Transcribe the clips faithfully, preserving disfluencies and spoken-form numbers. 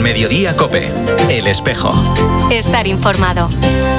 Mediodía COPE. El espejo. Estar informado.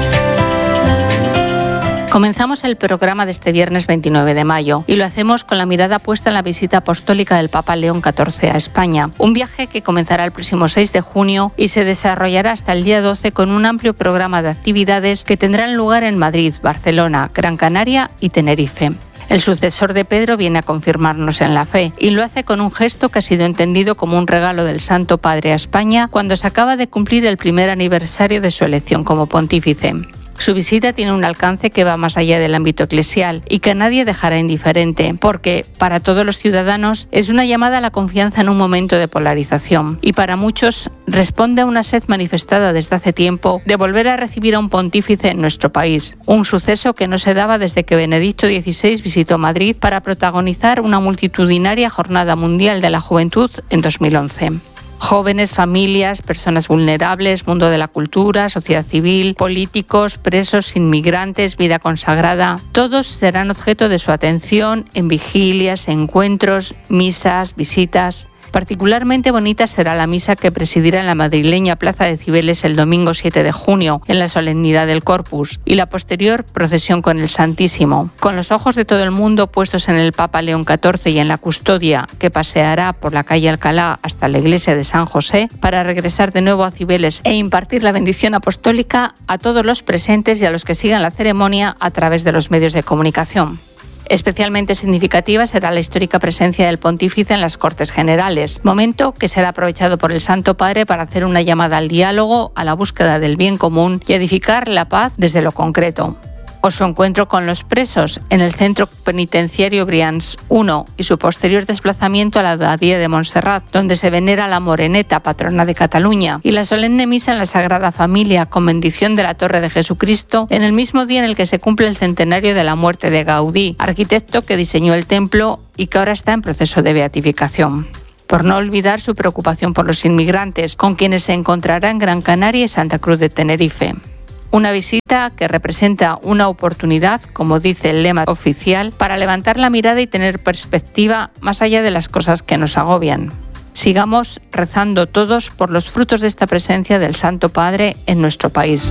Comenzamos el programa de este viernes veintinueve de mayo y lo hacemos con la mirada puesta en la visita apostólica del Papa León catorce a España. Un viaje que comenzará el próximo seis de junio y se desarrollará hasta el día doce con un amplio programa de actividades que tendrán lugar en Madrid, Barcelona, Gran Canaria y Tenerife. El sucesor de Pedro viene a confirmarnos en la fe y lo hace con un gesto que ha sido entendido como un regalo del Santo Padre a España cuando se acaba de cumplir el primer aniversario de su elección como pontífice. Su visita tiene un alcance que va más allá del ámbito eclesial y que a nadie dejará indiferente, porque para todos los ciudadanos es una llamada a la confianza en un momento de polarización y para muchos responde a una sed manifestada desde hace tiempo de volver a recibir a un pontífice en nuestro país, un suceso que no se daba desde que Benedicto dieciséis visitó Madrid para protagonizar una multitudinaria Jornada Mundial de la Juventud en dos mil once. Jóvenes, familias, personas vulnerables, mundo de la cultura, sociedad civil, políticos, presos, inmigrantes, vida consagrada, todos serán objeto de su atención en vigilias, encuentros, misas, visitas. Particularmente bonita será la misa que presidirá en la madrileña Plaza de Cibeles el domingo siete de junio, en la solemnidad del Corpus, y la posterior procesión con el Santísimo. Con los ojos de todo el mundo puestos en el Papa León catorce y en la custodia que paseará por la calle Alcalá hasta la iglesia de San José, para regresar de nuevo a Cibeles e impartir la bendición apostólica a todos los presentes y a los que sigan la ceremonia a través de los medios de comunicación. Especialmente significativa será la histórica presencia del pontífice en las Cortes Generales, momento que será aprovechado por el Santo Padre para hacer una llamada al diálogo, a la búsqueda del bien común y edificar la paz desde lo concreto. O su encuentro con los presos en el centro penitenciario Brians uno y su posterior desplazamiento a la abadía de Montserrat, donde se venera la Moreneta, patrona de Cataluña, y la solemne misa en la Sagrada Familia con bendición de la Torre de Jesucristo en el mismo día en el que se cumple el centenario de la muerte de Gaudí, arquitecto que diseñó el templo y que ahora está en proceso de beatificación. Por no olvidar su preocupación por los inmigrantes, con quienes se encontrará en Gran Canaria y Santa Cruz de Tenerife. Una visita que representa una oportunidad, como dice el lema oficial, para levantar la mirada y tener perspectiva más allá de las cosas que nos agobian. Sigamos rezando todos por los frutos de esta presencia del Santo Padre en nuestro país.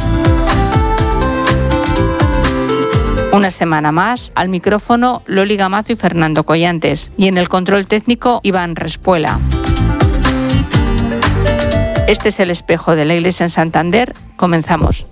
Una semana más, al micrófono Loli Gamazo y Fernando Collantes, y en el control técnico Iván Respuela. Este es el espejo de la Iglesia en Santander. Comenzamos.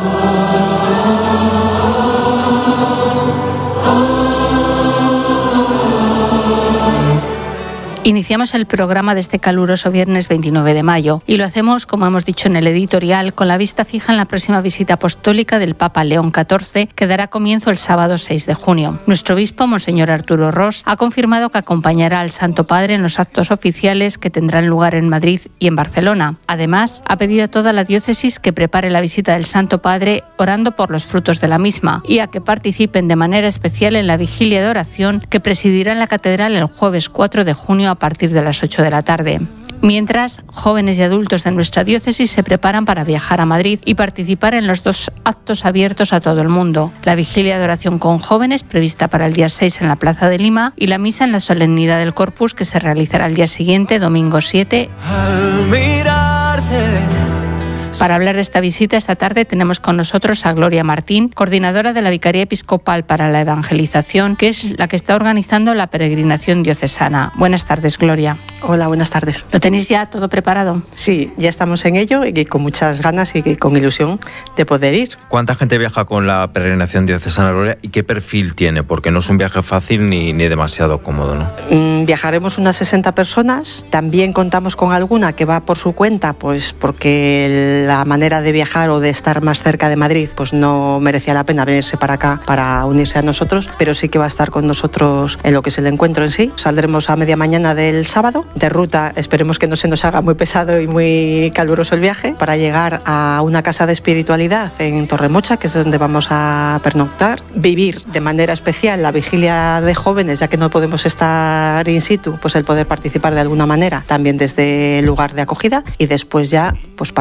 Iniciamos el programa de este caluroso viernes veintinueve de mayo y lo hacemos, como hemos dicho en el editorial, con la vista fija en la próxima visita apostólica del Papa León catorce, que dará comienzo el sábado seis de junio. Nuestro obispo, Monseñor Arturo Ros, ha confirmado que acompañará al Santo Padre en los actos oficiales que tendrán lugar en Madrid y en Barcelona. Además, ha pedido a toda la diócesis que prepare la visita del Santo Padre orando por los frutos de la misma y a que participen de manera especial en la vigilia de oración que presidirá en la catedral el jueves cuatro de junio a partir de las ocho de la tarde. Mientras, jóvenes y adultos de nuestra diócesis se preparan para viajar a Madrid y participar en los dos actos abiertos a todo el mundo: la vigilia de oración con jóvenes, prevista para el día seis en la Plaza de Lima, y la misa en la solemnidad del Corpus, que se realizará el día siguiente, domingo siete. Al mirarte. Para hablar de esta visita, esta tarde tenemos con nosotros a Gloria Martín, coordinadora de la Vicaría Episcopal para la Evangelización, que es la que está organizando la peregrinación diocesana. Buenas tardes, Gloria. Hola, buenas tardes. ¿Lo tenéis ya todo preparado? Sí, ya estamos en ello y con muchas ganas y con ilusión de poder ir. ¿Cuánta gente viaja con la peregrinación diocesana, Gloria, y qué perfil tiene? Porque no es un viaje fácil ni, ni demasiado cómodo, ¿no? Mm, viajaremos unas sesenta personas. También contamos con alguna que va por su cuenta, pues porque el la manera de viajar o de estar más cerca de Madrid pues no merecía la pena venirse para acá para unirse a nosotros, pero sí que va a estar con nosotros en lo que es el encuentro en sí. Saldremos a media mañana del sábado de ruta, esperemos que no se nos haga muy pesado y muy caluroso el viaje, para llegar a una casa de espiritualidad en Torremocha, que es donde vamos a pernoctar, vivir de manera especial la vigilia de jóvenes, ya que no podemos estar in situ, pues el poder participar de alguna manera también desde el lugar de acogida, y después ya pues para madrugar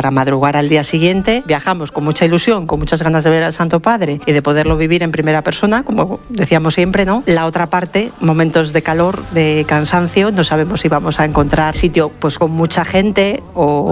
para el día siguiente. Viajamos con mucha ilusión, con muchas ganas de ver al Santo Padre y de poderlo vivir en primera persona, como decíamos siempre, ¿no? La otra parte, momentos de calor, de cansancio, no sabemos si vamos a encontrar sitio pues con mucha gente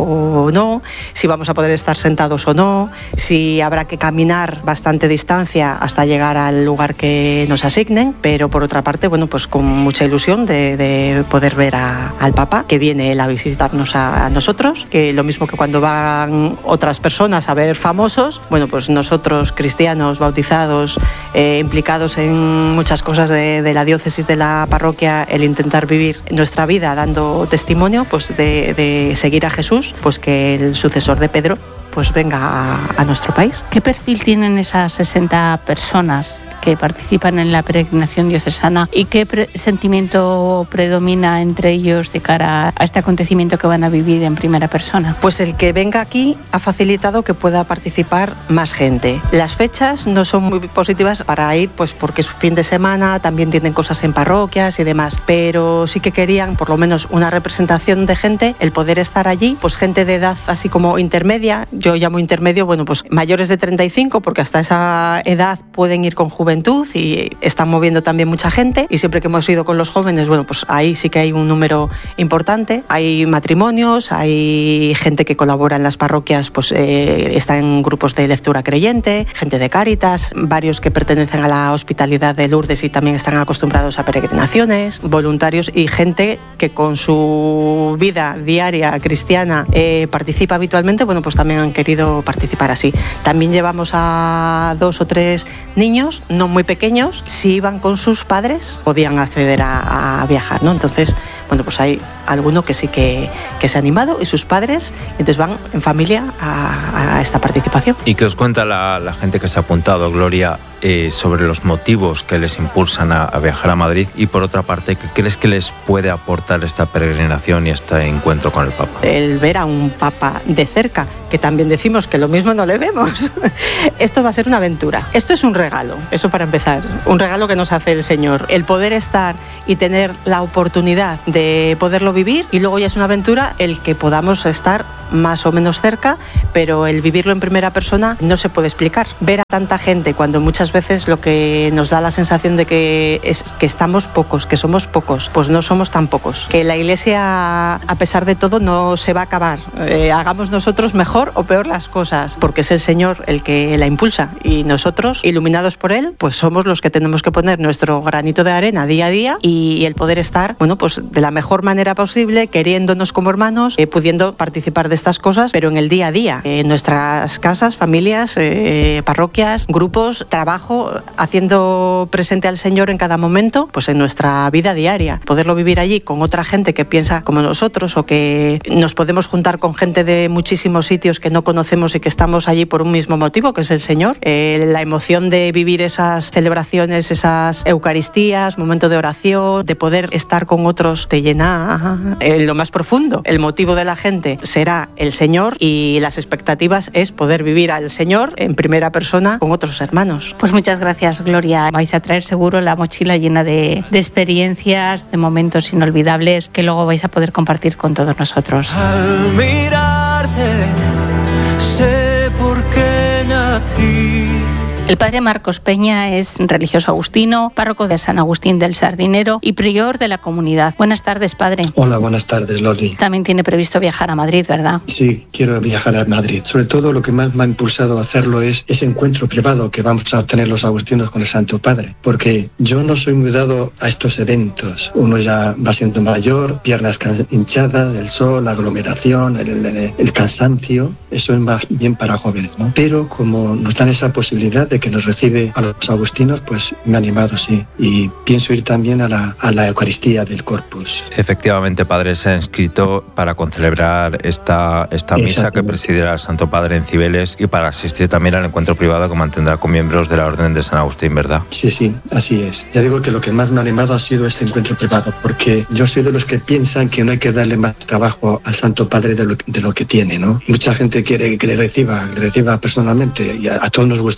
o no, si vamos a poder estar sentados o no, si habrá que caminar bastante distancia hasta llegar al lugar que nos asignen, pero por otra parte, bueno, pues con mucha ilusión de, de poder ver a, al Papa, que viene él a visitarnos a, a nosotros, que lo mismo que cuando van otras personas a ver famosos, bueno, pues nosotros cristianos bautizados, eh, implicados en muchas cosas de, de la diócesis, de la parroquia, el intentar vivir nuestra vida dando testimonio pues de, de seguir a Jesús, pues que el sucesor de Pedro pues venga a, a nuestro país. ¿Qué perfil tienen esas sesenta personas que participan en la peregrinación diocesana y qué pre- sentimiento predomina entre ellos de cara a este acontecimiento que van a vivir en primera persona? Pues el que venga aquí ha facilitado que pueda participar más gente. Las fechas no son muy positivas para ir, pues porque es fin de semana, también tienen cosas en parroquias y demás, pero sí que querían por lo menos una representación de gente, el poder estar allí, pues gente de edad así como intermedia. Yo llamo intermedio, bueno, pues mayores de treinta y cinco, porque hasta esa edad pueden ir con juventud y están moviendo también mucha gente, y siempre que hemos ido con los jóvenes, bueno, pues ahí sí que hay un número importante, hay matrimonios, hay gente que colabora en las parroquias, pues eh, está en grupos de lectura creyente, gente de Cáritas, varios que pertenecen a la hospitalidad de Lourdes y también están acostumbrados a peregrinaciones, voluntarios y gente que con su vida diaria cristiana eh, participa habitualmente, bueno, pues también han querido participar así. También llevamos a dos o tres niños, no muy pequeños, si iban con sus padres podían acceder a, a viajar, ¿no? Entonces, bueno, pues hay alguno que sí que, que se ha animado y sus padres, entonces van en familia a, a esta participación. ¿Y qué os cuenta la, la gente que se ha apuntado, Gloria, eh, sobre los motivos que les impulsan a, a viajar a Madrid? Y por otra parte, ¿qué crees que les puede aportar esta peregrinación y este encuentro con el Papa? El ver a un Papa de cerca, que también decimos que lo mismo no le vemos. Esto va a ser una aventura. Esto es un regalo, eso para empezar. Un regalo que nos hace el Señor. El poder estar y tener la oportunidad de poderlo vivir, y luego ya es una aventura el que podamos estar más o menos cerca, pero el vivirlo en primera persona no se puede explicar. Ver a tanta gente cuando muchas veces lo que nos da la sensación de que es que estamos pocos, que somos pocos, pues no somos tan pocos. Que la Iglesia, a pesar de todo, no se va a acabar. Eh, hagamos nosotros mejor o peor las cosas, porque es el Señor el que la impulsa, y nosotros, iluminados por Él, pues somos los que tenemos que poner nuestro granito de arena día a día, y el poder estar, bueno, pues de la mejor manera posible, queriéndonos como hermanos, eh, pudiendo participar de estas cosas, pero en el día a día, en nuestras casas, familias, eh, parroquias, grupos, trabajo, haciendo presente al Señor en cada momento, pues en nuestra vida diaria. Poderlo vivir allí con otra gente que piensa como nosotros, o que nos podemos juntar con gente de muchísimos sitios que no conocemos y que estamos allí por un mismo motivo, que es el Señor. Eh, la emoción de vivir esas celebraciones, esas Eucaristías, momento de oración, de poder estar con otros, te llena en lo más profundo. El motivo de la gente será el Señor, y las expectativas es poder vivir al Señor en primera persona con otros hermanos. Pues muchas gracias, Gloria. Vais a traer seguro la mochila llena de, de experiencias, de momentos inolvidables que luego vais a poder compartir con todos nosotros. Al mirarte, sé por qué nací. El padre Marcos Peña es religioso agustino, párroco de San Agustín del Sardinero y prior de la comunidad. Buenas tardes, padre. Hola, buenas tardes, Loli. También tiene previsto viajar a Madrid, ¿verdad? Sí, quiero viajar a Madrid. Sobre todo lo que más me ha impulsado a hacerlo es ese encuentro privado que vamos a tener los agustinos con el Santo Padre. Porque yo no soy muy dado a estos eventos. Uno ya va siendo mayor, piernas hinchadas, el sol, la aglomeración, el, el, el cansancio. Eso es más bien para jóvenes, ¿no? Pero como nos dan esa posibilidad de que nos recibe a los agustinos, pues me ha animado, sí. Y pienso ir también a la, a la Eucaristía del Corpus. Efectivamente, padre, se ha inscrito para concelebrar esta, esta misa que presidirá el Santo Padre en Cibeles, y para asistir también al encuentro privado que mantendrá con miembros de la Orden de San Agustín, ¿verdad? Sí, sí, así es. Ya digo que lo que más me ha animado ha sido este encuentro privado, porque yo soy de los que piensan que no hay que darle más trabajo al Santo Padre de lo, de lo que tiene, ¿no? Mucha gente quiere que le reciba, que le reciba personalmente, y a, a todos nos gustaría, pero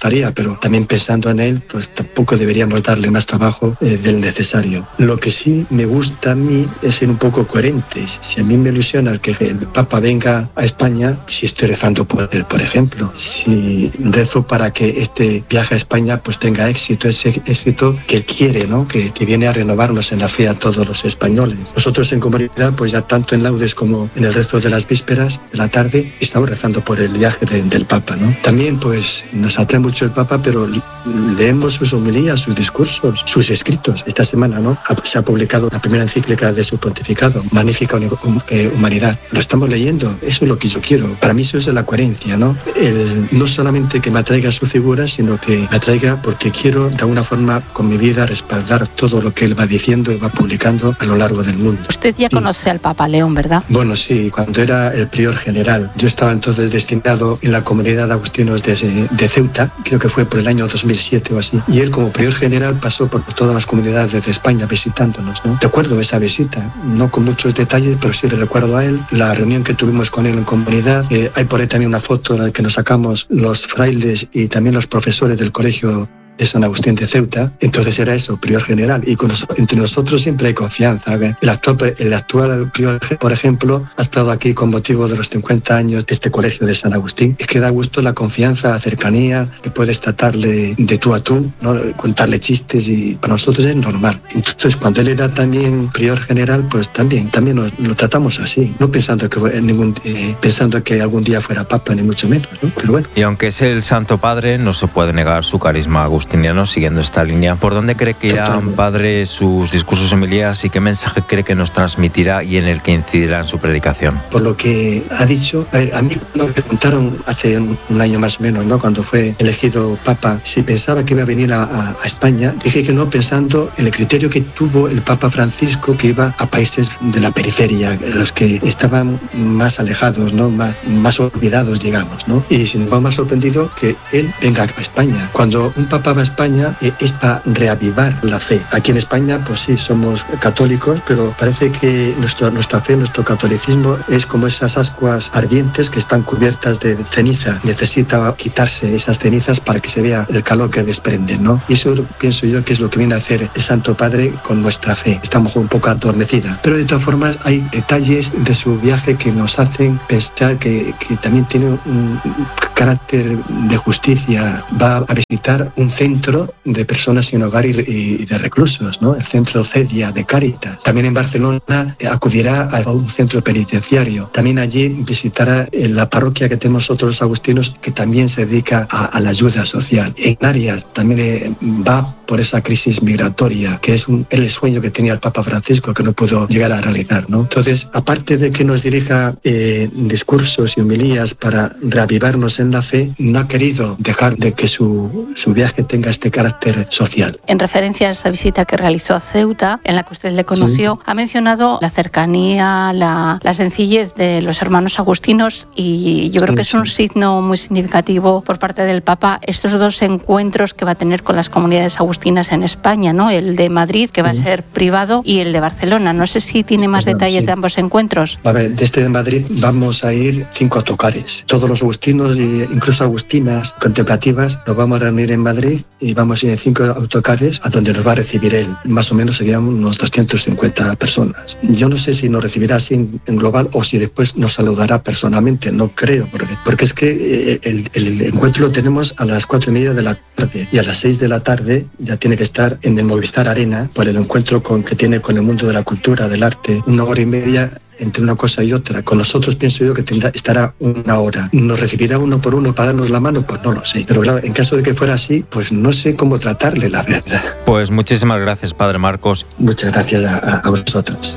pero también pensando en él, pues tampoco deberíamos darle más trabajo eh, del necesario. Lo que sí me gusta a mí es ser un poco coherentes. Si a mí me ilusiona que el Papa venga a España, si estoy rezando por él, por ejemplo, si rezo para que este viaje a España pues tenga éxito, ese éxito que él quiere, ¿no? Que, que viene a renovarnos en la fe a todos los españoles. Nosotros en comunidad, pues ya tanto en laudes como en el rezo de las vísperas de la tarde, estamos rezando por el viaje de, del Papa, ¿no? También pues nos atrae mucho el Papa, pero leemos sus homilías, sus discursos, sus escritos. Esta semana, ¿no? Se ha publicado la primera encíclica de su pontificado, Magnífica Humanidad. Lo estamos leyendo, eso es lo que yo quiero. Para mí eso es la coherencia, ¿no? El, no solamente que me atraiga su figura, sino que me atraiga porque quiero de alguna forma con mi vida respaldar todo lo que él va diciendo y va publicando a lo largo del mundo. Usted ya conoce al Papa León, ¿verdad? Bueno, sí, cuando era el prior general. Yo estaba entonces destinado en la comunidad de agustinos de, de Ceuta, creo que fue por el año dos mil siete o así. Y él como prior general pasó por todas las comunidades de España visitándonos, ¿no? Recuerdo esa visita, no con muchos detalles, pero sí le recuerdo a él, la reunión que tuvimos con él en comunidad. Eh, hay por ahí también una foto en la que nos sacamos los frailes y también los profesores del colegio de San Agustín de Ceuta. Entonces era eso, prior general, y con nos, entre nosotros siempre hay confianza. El actual, el actual prior, por ejemplo, ha estado aquí con motivo de los cincuenta años de este colegio de San Agustín. Es que da gusto la confianza, la cercanía, que puedes tratarle de tú a tú, ¿no? Contarle chistes, y para nosotros es normal. Entonces cuando él era también prior general, pues también también nos, lo tratamos así, no pensando que en ningún eh, pensando que algún día fuera papa, ni mucho menos, ¿no? Pero bueno. Y aunque es el Santo Padre, no se puede negar su carisma agustiniano. Siguiendo esta línea, ¿por dónde cree que irán, padre, sus discursos homilías y qué mensaje cree que nos transmitirá y en el que incidirá en su predicación? Por lo que ha dicho, a, ver, a mí me preguntaron hace un, un año más o menos, ¿no? Cuando fue elegido Papa, si pensaba que iba a venir a, a, a España, dije que no, pensando en el criterio que tuvo el Papa Francisco, que iba a países de la periferia, los que estaban más alejados, ¿no? Más, más olvidados, digamos, ¿no? Y sin embargo me ha sorprendido que él venga a España. Cuando un Papa va a España eh, es para reavivar la fe. Aquí en España, pues sí, somos católicos, pero parece que nuestra, nuestra fe, nuestro catolicismo es como esas ascuas ardientes que están cubiertas de ceniza. Necesita quitarse esas cenizas para que se vea el calor que desprenden, ¿no? Y eso pienso yo que es lo que viene a hacer el Santo Padre con nuestra fe. Estamos un poco adormecida. Pero de todas formas hay detalles de su viaje que nos hacen pensar que, que también tiene un carácter de justicia. Va a visitar un centro de personas sin hogar y, y de reclusos, ¿no? El centro Cedia de Cáritas. También en Barcelona eh, acudirá a un centro penitenciario. También allí visitará eh, la parroquia que tenemos nosotros los agustinos, que también se dedica a, a la ayuda social. En Arias también eh, va por esa crisis migratoria, que es un, el sueño que tenía el Papa Francisco, que no pudo llegar a realizar, ¿no? Entonces, aparte de que nos dirija eh, discursos y homilías para reavivarnos en la fe, no ha querido dejar de que su, su viaje tenga este carácter social. En referencia a esa visita que realizó a Ceuta, en la que usted le conoció, sí, ha mencionado la cercanía, la, la sencillez de los hermanos agustinos, y yo creo sí, que es un signo muy significativo por parte del Papa estos dos encuentros que va a tener con las comunidades agustinas en España, ¿no? El de Madrid, que va sí. a ser privado, y el de Barcelona. No sé si tiene más bueno, detalles sí. de ambos encuentros. A ver, desde Madrid vamos a ir cinco autocares. Todos los agustinos, e incluso agustinas contemplativas, nos vamos a reunir en Madrid y vamos a ir en cinco autocares a donde nos va a recibir él. Más o menos serían unos doscientas cincuenta personas. Yo no sé si nos recibirá así en global o si después nos saludará personalmente. No creo, porque, porque es que el, el encuentro lo tenemos a las cuatro y media de la tarde, y a las seis de la tarde ya tiene que estar en el Movistar Arena por el encuentro con, que tiene con el mundo de la cultura, del arte. Una hora y media entre una cosa y otra. Con nosotros pienso yo que tendrá, estará una hora. ¿Nos recibirá uno por uno para darnos la mano? Pues no lo sé. Pero claro, en caso de que fuera así, pues no sé cómo tratarle, la verdad. Pues muchísimas gracias, Padre Marcos. Muchas gracias a, a, a vosotros.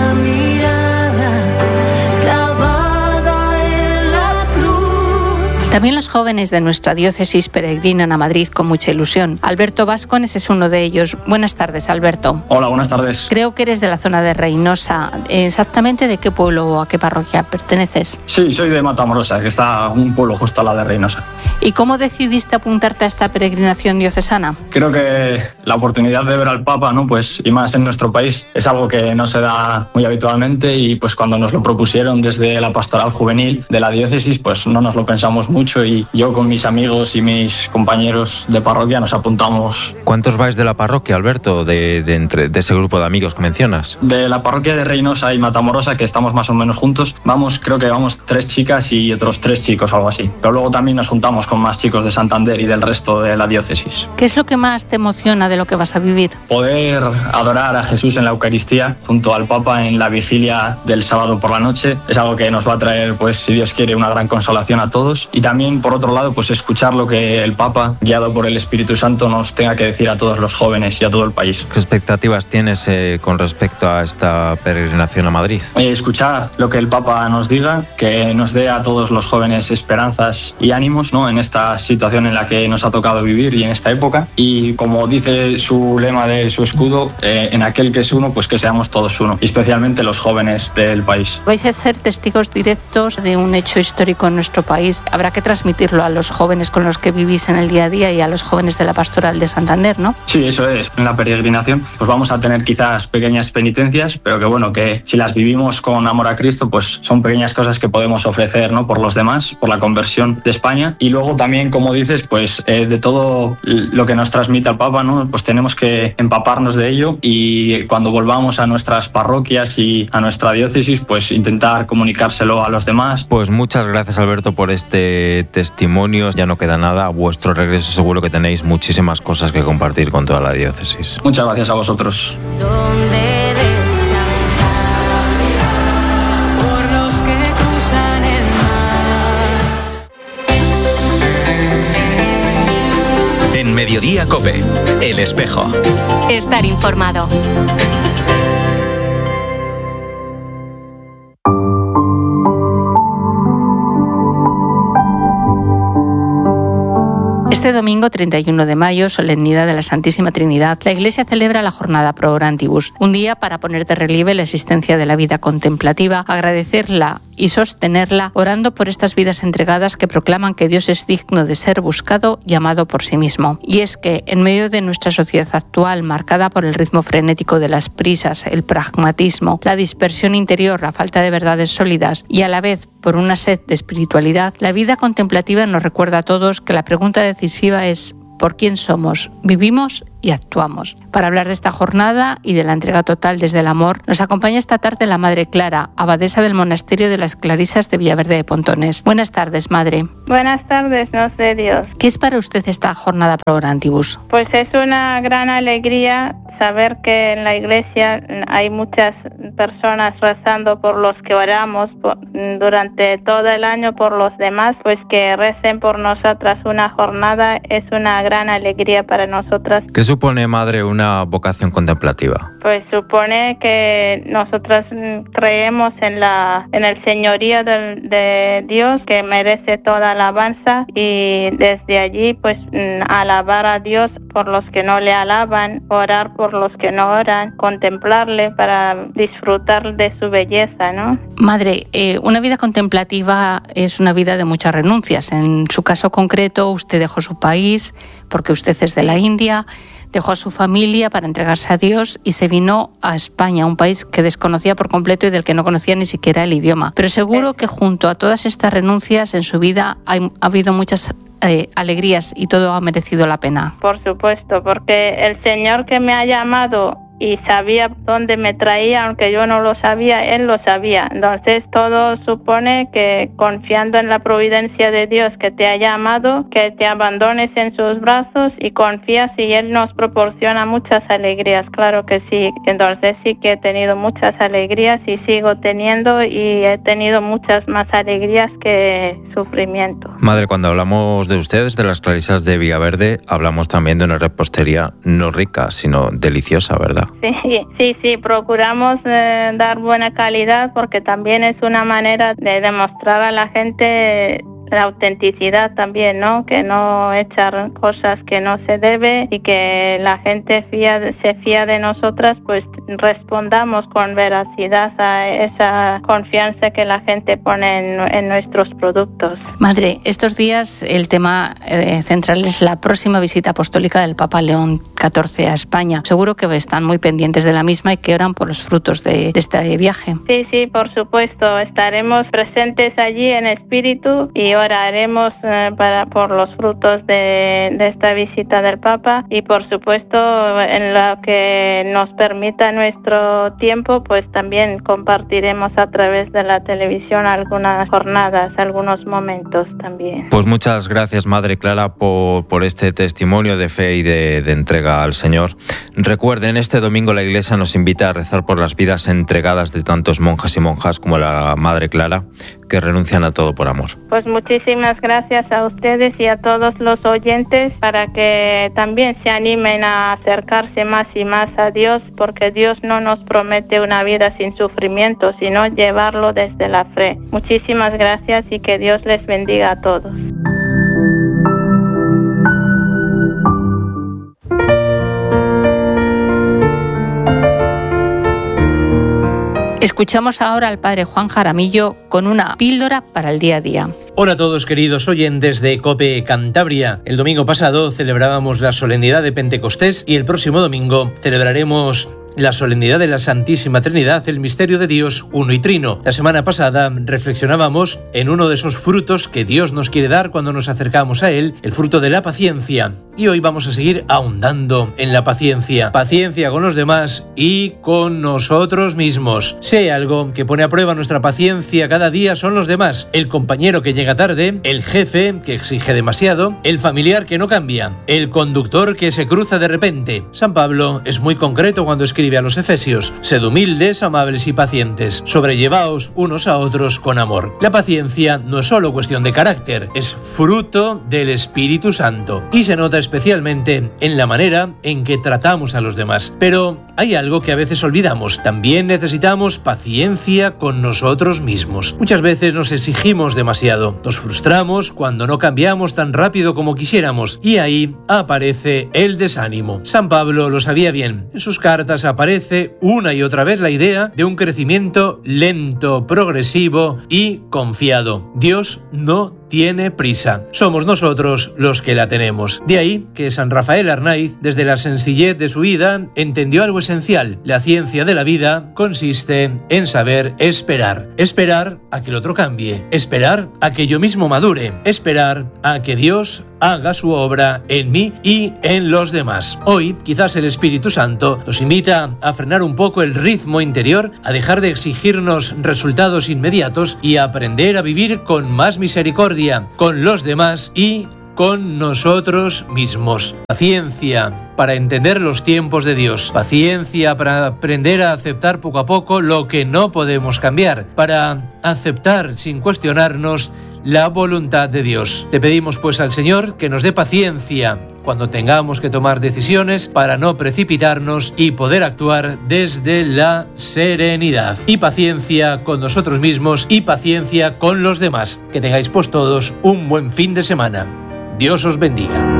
También los jóvenes de nuestra diócesis peregrinan a Madrid con mucha ilusión. Alberto Vascones es uno de ellos. Buenas tardes, Alberto. Hola, buenas tardes. Creo que eres de la zona de Reynosa. ¿Exactamente de qué pueblo o a qué parroquia perteneces? Sí, soy de Matamoros, que está un pueblo justo a la de Reynosa. ¿Y cómo decidiste apuntarte a esta peregrinación diocesana? Creo que la oportunidad de ver al Papa, ¿no? Pues, y más en nuestro país, es algo que no se da muy habitualmente, y pues cuando nos lo propusieron desde la pastoral juvenil de la diócesis, pues no nos lo pensamos mucho mucho y yo con mis amigos y mis compañeros de parroquia nos apuntamos. ¿Cuántos vais de la parroquia, Alberto, de, de, entre, de ese grupo de amigos que mencionas? De la parroquia de Reynosa y Matamorosa, que estamos más o menos juntos, vamos, creo que vamos tres chicas y otros tres chicos, algo así. Pero luego también nos juntamos con más chicos de Santander y del resto de la diócesis. ¿Qué es lo que más te emociona de lo que vas a vivir? Poder adorar a Jesús en la Eucaristía junto al Papa en la vigilia del sábado por la noche es algo que nos va a traer, pues si Dios quiere, una gran consolación a todos. Y también, por otro lado, pues escuchar lo que el Papa, guiado por el Espíritu Santo, nos tenga que decir a todos los jóvenes y a todo el país. ¿Qué expectativas tienes eh, con respecto a esta peregrinación a Madrid? Eh, escuchar lo que el Papa nos diga, que nos dé a todos los jóvenes esperanzas y ánimos, ¿no?, en esta situación en la que nos ha tocado vivir y en esta época. Y como dice su lema de su escudo, eh, en aquel que es uno, pues que seamos todos uno, y especialmente los jóvenes del país. Vais a ser testigos directos de un hecho histórico en nuestro país. Habrá que transmitirlo a los jóvenes con los que vivís en el día a día y a los jóvenes de la Pastoral de Santander, ¿no? Sí, eso es. En la peregrinación pues vamos a tener quizás pequeñas penitencias, pero que bueno, que si las vivimos con amor a Cristo, pues son pequeñas cosas que podemos ofrecer, ¿no?, por los demás, por la conversión de España. Y luego también, como dices, pues eh, de todo lo que nos transmite el Papa, ¿no?, pues tenemos que empaparnos de ello, y cuando volvamos a nuestras parroquias y a nuestra diócesis, pues intentar comunicárselo a los demás. Pues muchas gracias, Alberto, por este testimonio. Ya no queda nada. A vuestro regreso seguro que tenéis muchísimas cosas que compartir con toda la diócesis. Muchas gracias a vosotros. En Mediodía COPE, El Espejo. Estar informado. Este domingo treinta y uno de mayo, solemnidad de la Santísima Trinidad, la Iglesia celebra la jornada Pro Orantibus, un día para poner de relieve la existencia de la vida contemplativa, agradecerla y sostenerla, orando por estas vidas entregadas que proclaman que Dios es digno de ser buscado y amado por sí mismo. Y es que, en medio de nuestra sociedad actual, marcada por el ritmo frenético de las prisas, el pragmatismo, la dispersión interior, la falta de verdades sólidas y a la vez por una sed de espiritualidad, la vida contemplativa nos recuerda a todos que la pregunta decisiva es ¿por quién somos? ¿Vivimos y actuamos? Para hablar de esta jornada y de la entrega total desde el amor, nos acompaña esta tarde la Madre Clara, abadesa del Monasterio de las Clarisas de Villaverde de Pontones. Buenas tardes, Madre. Buenas tardes, no sé Dios. ¿Qué es para usted esta jornada Pro Orantibus? Pues es una gran alegría saber que en la iglesia hay muchas personas rezando por los que oramos por, durante todo el año por los demás, pues que recen por nosotras una jornada es una gran alegría para nosotras. ¿Qué supone, Madre, una vocación contemplativa? Pues supone que nosotras creemos en la en el señorío de, de Dios, que merece toda alabanza, y desde allí pues alabar a Dios por los que no le alaban, orar por los que no oran, contemplarle para disfrutar de su belleza, ¿no? Madre, eh, una vida contemplativa es una vida de muchas renuncias. En su caso concreto, usted dejó su país porque usted es de la India, dejó a su familia para entregarse a Dios y se vino a España, un país que desconocía por completo y del que no conocía ni siquiera el idioma. Pero seguro que junto a todas estas renuncias en su vida hay, ha habido muchas Eh, alegrías y todo ha merecido la pena. Por supuesto, porque el Señor que me ha llamado y sabía dónde me traía, aunque yo no lo sabía, Él lo sabía. Entonces todo supone que confiando en la providencia de Dios que te ha llamado, que te abandones en sus brazos y confías, y Él nos proporciona muchas alegrías, claro que sí. Entonces sí que he tenido muchas alegrías y sigo teniendo, y he tenido muchas más alegrías que sufrimiento. Madre, cuando hablamos de ustedes, de las Clarisas de Villaverde, hablamos también de una repostería no rica, sino deliciosa, ¿verdad? Sí, sí, sí, procuramos eh, dar buena calidad, porque también es una manera de demostrar a la gente la autenticidad también, ¿no? Que no echar cosas que no se debe, y que la gente fía, se fía de nosotras, pues respondamos con veracidad a esa confianza que la gente pone en, en nuestros productos. Madre, estos días el tema eh, central es la próxima visita apostólica del Papa León catorce a España. Seguro que están muy pendientes de la misma y que oran por los frutos de, de este viaje. Sí, sí, por supuesto. Estaremos presentes allí en espíritu y oraremos eh, para, por los frutos de, de esta visita del Papa y por supuesto en lo que nos permita nuestro tiempo, pues también compartiremos a través de la televisión algunas jornadas, algunos momentos también. Pues muchas gracias, Madre Clara, por, por este testimonio de fe y de, de entrega al Señor. Recuerden, este domingo la Iglesia nos invita a rezar por las vidas entregadas de tantos monjas y monjas como la Madre Clara, que renuncian a todo por amor. Pues muchísimas gracias a ustedes y a todos los oyentes para que también se animen a acercarse más y más a Dios, porque Dios no nos promete una vida sin sufrimiento, sino llevarlo desde la fe. Muchísimas gracias y que Dios les bendiga a todos. Escuchamos ahora al padre Juan Jaramillo con una píldora para el día a día. Hola a todos, queridos oyentes de COPE Cantabria. El domingo pasado celebrábamos la solemnidad de Pentecostés y el próximo domingo celebraremos la solemnidad de la Santísima Trinidad, el misterio de Dios uno y trino. La semana pasada reflexionábamos en uno de esos frutos que Dios nos quiere dar cuando nos acercamos a Él, el fruto de la paciencia. Y hoy vamos a seguir ahondando en la paciencia. Paciencia con los demás y con nosotros mismos. Si hay algo que pone a prueba nuestra paciencia cada día son los demás. El compañero que llega tarde, el jefe que exige demasiado, el familiar que no cambia, el conductor que se cruza de repente. San Pablo es muy concreto cuando escribe a los Efesios: sed humildes, amables y pacientes, sobrellevaos unos a otros con amor. La paciencia no es solo cuestión de carácter, es fruto del Espíritu Santo y se nota especialmente en la manera en que tratamos a los demás. Pero hay algo que a veces olvidamos: también necesitamos paciencia con nosotros mismos. Muchas veces nos exigimos demasiado, nos frustramos cuando no cambiamos tan rápido como quisiéramos y ahí aparece el desánimo. San Pablo lo sabía bien. En sus cartas aparece una y otra vez la idea de un crecimiento lento, progresivo y confiado. Dios no tiene prisa. Somos nosotros los que la tenemos. De ahí que San Rafael Arnaiz, desde la sencillez de su vida, entendió algo esencial. La ciencia de la vida consiste en saber esperar. Esperar a que el otro cambie. Esperar a que yo mismo madure. Esperar a que Dios haga su obra en mí y en los demás. Hoy, quizás el Espíritu Santo nos invita a frenar un poco el ritmo interior, a dejar de exigirnos resultados inmediatos y a aprender a vivir con más misericordia con los demás y con nosotros mismos. Paciencia para entender los tiempos de Dios. Paciencia para aprender a aceptar poco a poco lo que no podemos cambiar. Para aceptar sin cuestionarnos la voluntad de Dios. Le pedimos pues al Señor que nos dé paciencia cuando tengamos que tomar decisiones para no precipitarnos y poder actuar desde la serenidad. Y paciencia con nosotros mismos y paciencia con los demás. Que tengáis pues todos un buen fin de semana. Dios os bendiga.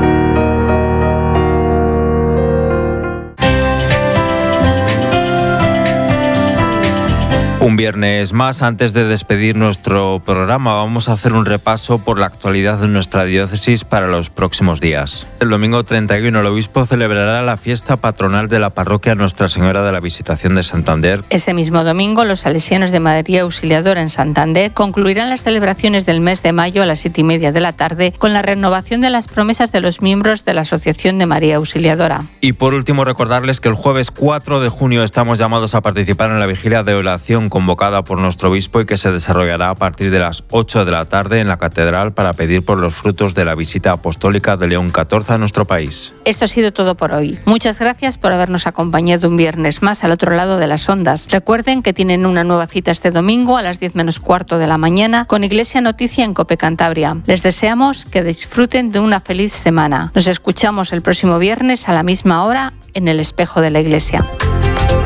Un viernes más, antes de despedir nuestro programa, vamos a hacer un repaso por la actualidad de nuestra diócesis para los próximos días. El domingo treinta y uno el obispo celebrará la fiesta patronal de la parroquia Nuestra Señora de la Visitación de Santander. Ese mismo domingo, los salesianos de María Auxiliadora en Santander concluirán las celebraciones del mes de mayo a las siete y media de la tarde con la renovación de las promesas de los miembros de la Asociación de María Auxiliadora. Y por último, recordarles que el jueves cuatro de junio estamos llamados a participar en la vigilia de oración convocada por nuestro obispo y que se desarrollará a partir de las ocho de la tarde en la catedral para pedir por los frutos de la visita apostólica de León catorce a nuestro país. Esto ha sido todo por hoy. Muchas gracias por habernos acompañado un viernes más al otro lado de las ondas. Recuerden que tienen una nueva cita este domingo a las diez menos cuarto de la mañana con Iglesia Noticia en COPE Cantabria. Les deseamos que disfruten de una feliz semana. Nos escuchamos el próximo viernes a la misma hora en el Espejo de la Iglesia.